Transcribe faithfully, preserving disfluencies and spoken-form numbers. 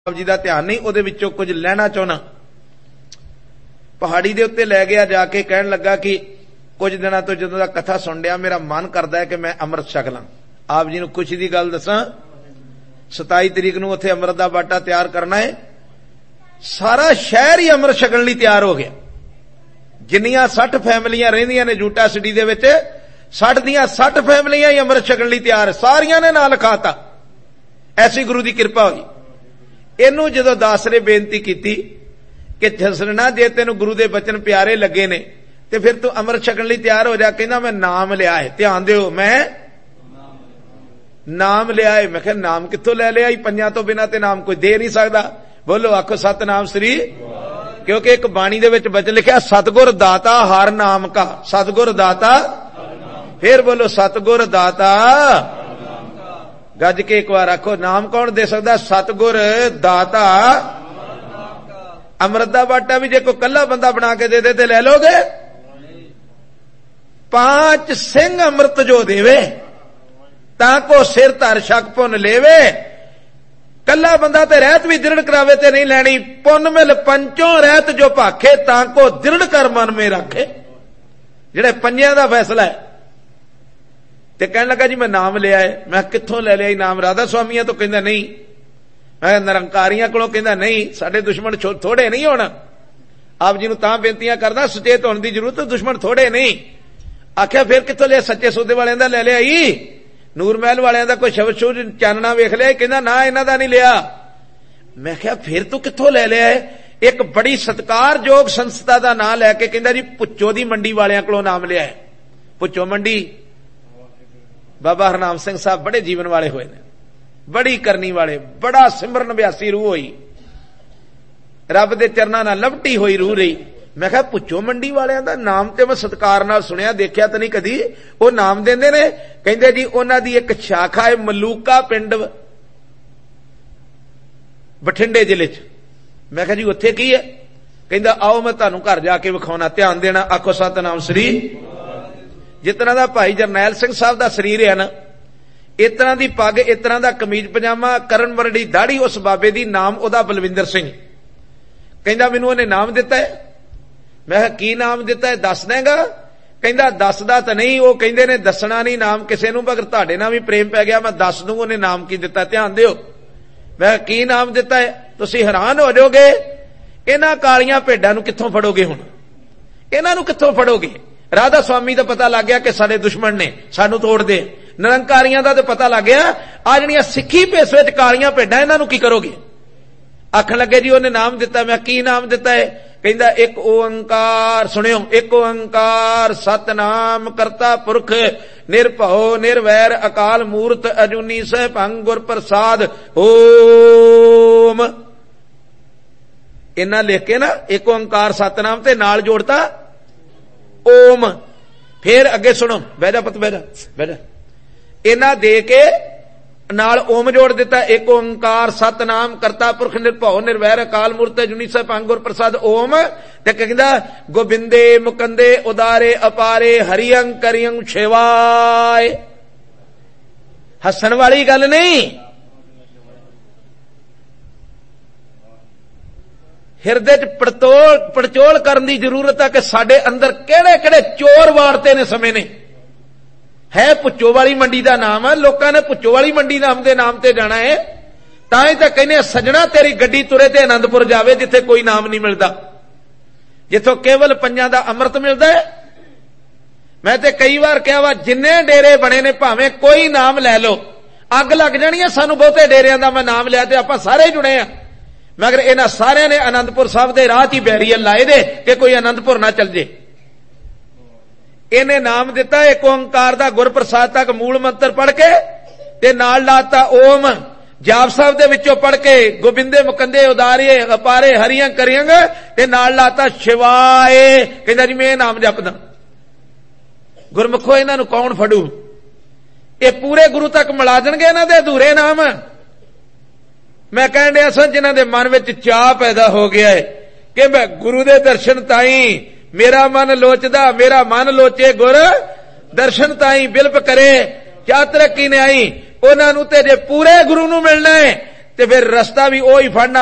आप जी का ध्यान नहीं, उहदे विचों कुछ लैना चाहना। पहाड़ी दे उत्ते लै गया, जाके कहन लगा कि कुछ दिनों तो जदों दा कथा सुन रहा मेरा मन करता है कि मैं अमृत छक ला। आप जी नूं खुशी की गल दसां, सताई तरीक नूं उत्थे अमृत दा बाटा तैयार करना है। सारा शहर ही अमृत छकण लई तैयार हो गया। जिन्नियां सठ फैमिलियां रहिंदियां ने जूटा सिटी दे विच, सठ दियां सठ फैमिलियां ही अमृत छकण लई तैयार है। सारियां ने नां लिखाता, ऐसी गुरु की किरपा हुई। इनू जदों दास ने बेनती की कि जसना जे तेन गुरु के बचन प्यारे लगे ने ते फिर तू अमृत छकण लई तैयार हो जा। कहना मैं नाम लिया है, ध्यान दिओ, मैं नाम लिया है। मैं कहा नाम कित्थों ले लिया? पंजां तो बिना ते नाम कोई दे नहीं सकता। बोलो आखो सतनाम श्री। क्योंकि एक बाणी दे विच बचन लिखा सतगुर दाता हर नाम का। सतगुर दाता, फिर बोलो सतगुर दाता। गज के एक बार आखो नाम कौन दे सकता? सतगुर दाता। अमृत दा बाटा भी जे कोई कल्ला बंदा बना के दे दे ते ले लोगे? पांच सिंह अमृत जो देवे ताको सिर धर शक पुन लेवे। कल्ला बंदा ते रहत भी दृढ़ करावे ते नहीं लैनी। पुन मिल पंचों रहत जो भाखे ताको दृढ़ कर मन में रखे। जेड़े पंजियां दा फैसला है। ते कहने लगा जी मैं नाम लिया है। मैं कित्थों ले लिया नाम? राधा स्वामिया तो कहंदा नहीं, मैं निरंकारियां कोलों कहंदा नहीं। साडे दुश्मन थोड़े नहीं होना। आप जी नूं तां बेनतियां करदा, सुचेत होने की जरूरत, दुश्मन थोड़े नहीं। आख्या फिर कित्थों लिया? सच्चे सौदे वालियां दा ले लिया ही। नूर महल वालियां दा कोई शब्द शूर चानना वेख लिया? कहंदा ना इन्हां दा नहीं लिया। मैं कहा फिर तू कित्थों ले लिया है? एक बड़ी सत्कारयोग संस्था दा नाम लैके कहंदा जी भुच्चो दी मंडी वालियां कोलों नाम लिया है। भुच्चो मंडी बाबा हरनाम सिंह साहब बड़े जीवन वाले हुए ने, बड़ी करनी वाले, बड़ा सिमरन अभ्यासी रूह हुई, रब दे चरनां नाल लवटी हुई रूह रही। मैं कहा भुच्चो मंडी वालियां दा नाम ते मैं सत्कार नाल सुनिया, देखिया तो नहीं कदी। वो नाम देंदे ने, कहंदे जी उन्हां दी एक शाखा है मलूका पिंड बठिंडे जिले च। मैं कहा जी उत्थे की है? कहंदा आओ मैं तुहानूं घर जाके विखाउणा। ध्यान देना, आखो सतनाम श्री। जितना दा भाई जरनैल सिंह साहब दा शरीर है ना, इतना दी पग, इतना दा कमीज पजामा, करन वरडी दाढ़ी उस बाबे दी, नाम ओदा बलविंदर सिंह। कहंदा मैनूं उहने नाम दिता है। मैं कहा की नाम दिता है, दस देगा? कहंदा दसदा तां नहीं, वो कहंदे ने दसना नहीं नाम किसे नूं, मगर तुहाडे नाल भी प्रेम पै गया मैं दस दूं उहने नाम की दिता। ध्यान दिओ। मैं कहा की नाम दिता है? तुसीं हैरान हो जाओगे। इन्हां कालियां भेडां नूं कित्थों फड़ोगे? हुण इन्हां नूं कित्थों फड़ोगे? राधा स्वामी का पता लग गया कि साडे दुश्मन ने सानू तोड़ दे। निरंकारियां दा तो पता लग गया। आ जिहड़ियां सिक्खी भेस विच कालियां भेडां इन्हां नूं की करोगे? आखण लगे जी उहने नाम दिता। मैं की नाम दिता है? कहंदा एक ओंकार, सुनियो, एक ओंकार सतनाम करता पुरख निरभਉ निरवैर अकाल मूरत अजूनी सहभंग गुर प्रसाद ओम। इन्ना लिख के ना एक ओंकार सतनाम ते नाल जोड़ता ओम। फिर अगे सुनो, बह जा पुत, बह जा बह जा। इन्हां दे के नाल ओम जोड़ दिता। एक ओंकार सतनाम करता पुरख निरभਉ निरवैर अकाल मूरत अजूनी सहभंग गुर प्रसाद ओम। ते कहंदा गोबिंदे मुकंदे उदारे अपारे हरियं करियं शिवाय। हसन वाली गल नहीं। हिरदे च पड़तोल पड़चोल करने की जरूरत है कि साडे अंदर केड़े केड़े चोर वारते ने समय ने। है भुच्चो वाली मंडी का नाम है, लोगों ने भुच्चो वाली मंडी नाम के नाम से जाना है। तां ही तां कहने सजना तेरी गड्डी तुरे ते आनंदपुर जावे जिथे कोई नाम नहीं मिलता, जिथों केवल पंजां दा अमृत मिलता है। मैं ते कई बार कहा वा जिन्ने डेरे बने ने भावें कोई नाम लै लो, अग लग जानी है सानू बहुते डेरियां दा मैं नाम लिया ते आपां सारे जुड़े आ। मगर इन्हां सारियां ने आनंदपुर साहब दे राह च ही बैरीअल लाए दे कि कोई आनंदपुर ना चल जे। इन्हें नाम दिता एक ओंकार दा गुर प्रसाद तक मूल मंत्र पढ़ के ते नाल लाता ओम। जाप साहब दे विचों पढ़ के गोबिंदे मुकंदे उदारे अपारे हरियं करियं ते नाल लाता शिवाय। कहंदा जी मैं नाम जपदा। गुरमुखो इन्हां नूं कौन फड़ू? ये पूरे गुरु तक मिला देणगे इन्हां दे अधूरे नाम। मैं कहण दिया सा जिन्हां दे मन विच चाह पैदा हो गया है कि मैं गुरु दे दर्शन ताई मेरा मन लोचदा, मेरा मन लोचे गुर दर्शन ताई बिलप करे क्या तरक्की ने आई। उन्हां नूं ते जे पूरे गुरु नूं मिलना है ਤੇ ਫਿਰ ਰਸਤਾ ਵੀ ਉਹ ਹੀ ਫੜਨਾ